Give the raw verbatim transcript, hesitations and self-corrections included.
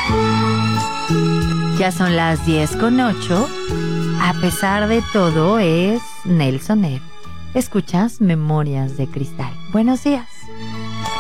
Ya son las diez con ocho. A pesar de todo es Nelson Ed. Escuchas Memorias de Cristal. Buenos días.